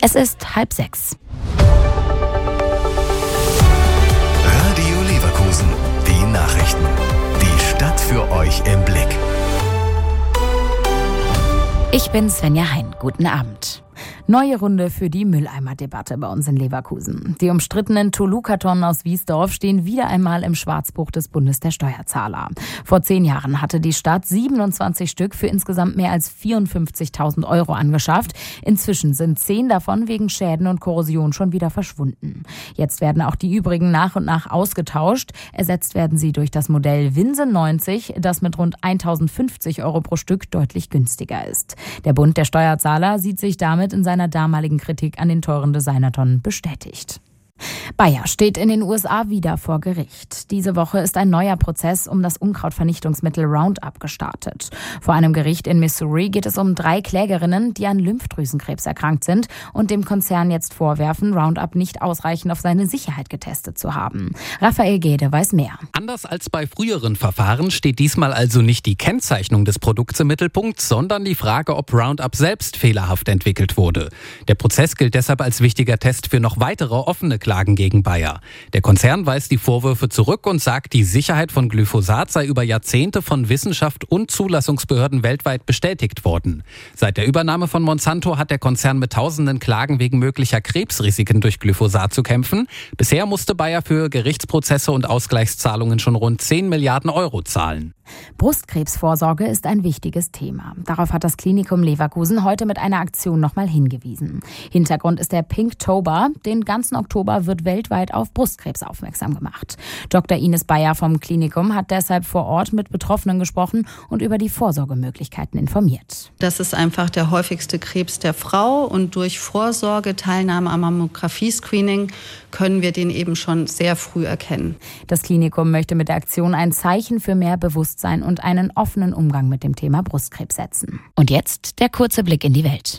Es ist 5:30. Radio Leverkusen, die Nachrichten. Die Stadt für euch im Blick. Ich bin Svenja Hein. Guten Abend. Neue Runde für die Mülleimer-Debatte bei uns in Leverkusen. Die umstrittenen Tolu-Kartonnen aus Wiesdorf stehen wieder einmal im Schwarzbuch des Bundes der Steuerzahler. Vor 10 Jahren hatte die Stadt 27 Stück für insgesamt mehr als 54.000 Euro angeschafft. Inzwischen sind 10 davon wegen Schäden und Korrosion schon wieder verschwunden. Jetzt werden auch die übrigen nach und nach ausgetauscht. Ersetzt werden sie durch das Modell Winse 90, das mit rund 1.050 Euro pro Stück deutlich günstiger ist. Der Bund der Steuerzahler sieht sich damit in seiner damaligen Kritik an den teuren Designertonnen bestätigt. Bayer steht in den USA wieder vor Gericht. Diese Woche ist ein neuer Prozess um das Unkrautvernichtungsmittel Roundup gestartet. Vor einem Gericht in Missouri geht es um 3 Klägerinnen, die an Lymphdrüsenkrebs erkrankt sind und dem Konzern jetzt vorwerfen, Roundup nicht ausreichend auf seine Sicherheit getestet zu haben. Raphael Gede weiß mehr. Anders als bei früheren Verfahren steht diesmal also nicht die Kennzeichnung des Produkts im Mittelpunkt, sondern die Frage, ob Roundup selbst fehlerhaft entwickelt wurde. Der Prozess gilt deshalb als wichtiger Test für noch weitere offene Klagen gegen Bayer. Der Konzern weist die Vorwürfe zurück und sagt, die Sicherheit von Glyphosat sei über Jahrzehnte von Wissenschaft und Zulassungsbehörden weltweit bestätigt worden. Seit der Übernahme von Monsanto hat der Konzern mit tausenden Klagen wegen möglicher Krebsrisiken durch Glyphosat zu kämpfen. Bisher musste Bayer für Gerichtsprozesse und Ausgleichszahlungen schon rund 10 Milliarden Euro zahlen. Brustkrebsvorsorge ist ein wichtiges Thema. Darauf hat das Klinikum Leverkusen heute mit einer Aktion nochmal hingewiesen. Hintergrund ist der Pinktober. Den ganzen Oktober wird weltweit auf Brustkrebs aufmerksam gemacht. Dr. Ines Bayer vom Klinikum hat deshalb vor Ort mit Betroffenen gesprochen und über die Vorsorgemöglichkeiten informiert. Das ist einfach der häufigste Krebs der Frau und durch Vorsorge, Teilnahme am Mammographie-Screening können wir den eben schon sehr früh erkennen. Das Klinikum möchte mit der Aktion ein Zeichen für mehr Bewusstsein und einen offenen Umgang mit dem Thema Brustkrebs setzen. Und jetzt der kurze Blick in die Welt.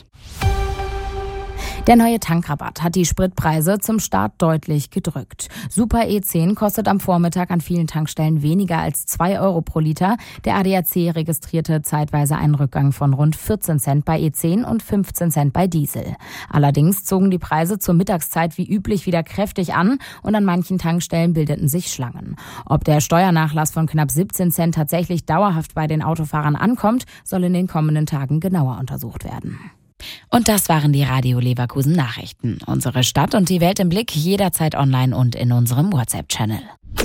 Der neue Tankrabatt hat die Spritpreise zum Start deutlich gedrückt. Super E10 kostet am Vormittag an vielen Tankstellen weniger als 2 Euro pro Liter. Der ADAC registrierte zeitweise einen Rückgang von rund 14 Cent bei E10 und 15 Cent bei Diesel. Allerdings zogen die Preise zur Mittagszeit wie üblich wieder kräftig an und an manchen Tankstellen bildeten sich Schlangen. Ob der Steuernachlass von knapp 17 Cent tatsächlich dauerhaft bei den Autofahrern ankommt, soll in den kommenden Tagen genauer untersucht werden. Und das waren die Radio Leverkusen Nachrichten. Unsere Stadt und die Welt im Blick, jederzeit online und in unserem WhatsApp-Channel.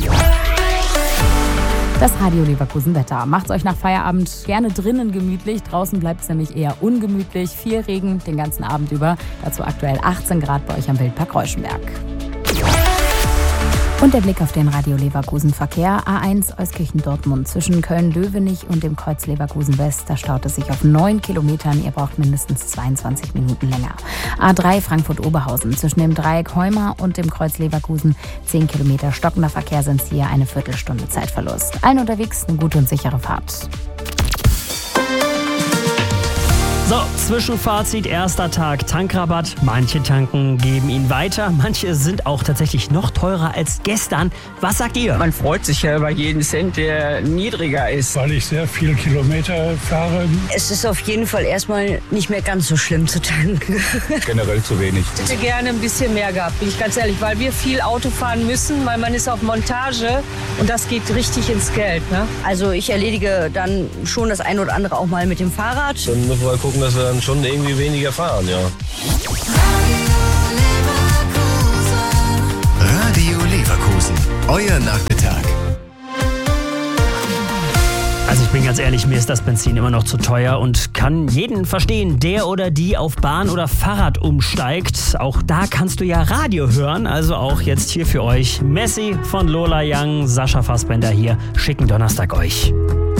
Das Radio Leverkusen Wetter. Macht's euch nach Feierabend gerne drinnen gemütlich. Draußen bleibt es nämlich eher ungemütlich. Viel Regen den ganzen Abend über. Dazu aktuell 18 Grad bei euch am Wildpark Reuschenberg. Und der Blick auf den Radio Leverkusen Verkehr. A1 Euskirchen-Dortmund zwischen Köln-Löwenich und dem Kreuz Leverkusen West. Da staut es sich auf 9 Kilometern. Ihr braucht mindestens 22 Minuten länger. A3 Frankfurt-Oberhausen zwischen dem Dreieck Heuma und dem Kreuz Leverkusen. 10 Kilometer stockender Verkehr sind hier, eine Viertelstunde Zeitverlust. Allen unterwegs eine gute und sichere Fahrt. So, Zwischenfazit, erster Tag Tankrabatt. Manche Tanken geben ihn weiter, manche sind auch tatsächlich noch teurer als gestern. Was sagt ihr? Man freut sich ja über jeden Cent, der niedriger ist. Weil ich sehr viele Kilometer fahre. Es ist auf jeden Fall erstmal nicht mehr ganz so schlimm zu tanken. Generell zu wenig. Ich hätte gerne ein bisschen mehr gehabt, bin ich ganz ehrlich, weil wir viel Auto fahren müssen, weil man ist auf Montage und das geht richtig ins Geld. Ne? Also ich erledige dann schon das eine oder andere auch mal mit dem Fahrrad. Dann müssen wir gucken, dass wir dann schon irgendwie weniger fahren, ja. Radio Leverkusen, euer Nachmittag. Also ich bin ganz ehrlich, mir ist das Benzin immer noch zu teuer und kann jeden verstehen, der oder die auf Bahn oder Fahrrad umsteigt. Auch da kannst du ja Radio hören, also auch jetzt hier für euch. Messi von Lola Young, Sascha Fassbender hier. Schicken Donnerstag euch.